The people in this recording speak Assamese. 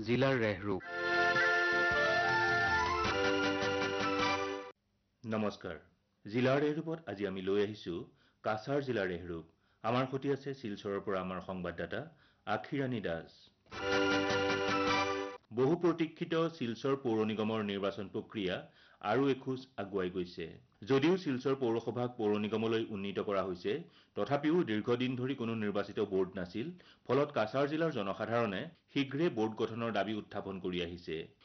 জিলাৰ ৰেহৰূপ। নমস্কাৰ। জিলাৰ ৰেহৰূপত আজি আমি লৈ আহিছো কাছাৰ জিলাৰ ৰেহৰূপ। আমাৰ সৈতে আছে শিলচৰৰ পৰা আমাৰ সংবাদদাতা আখিৰাণী দাস। বহু প্ৰতীক্ষিত শিলচৰ পৌৰ নিগমৰ নিৰ্বাচন প্ৰক্ৰিয়া আৰু এখোজ আগুৱাই গৈছে। যদিও শিলচৰ পৌৰসভাক পৌৰ নিগমলৈ উন্নীত কৰা হৈছে, তথাপিও দীৰ্ঘদিন ধৰি কোনো নিৰ্বাচিত বোৰ্ড নাছিল। ফলত কাছাৰ জিলাৰ জনসাধাৰণে শীঘ্ৰে বোৰ্ড গঠনৰ দাবী উত্থাপন কৰি আহিছে।